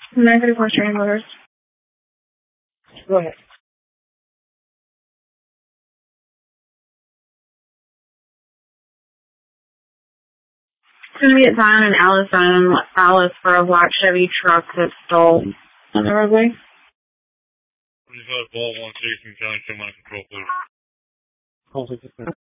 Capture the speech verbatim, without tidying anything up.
Negative restraining orders. Go ahead. Gonna get Zion and Alice on Alice for a black Chevy truck that stole on the roadway. We just had a ball one Jason County, come on control, please. Hold it.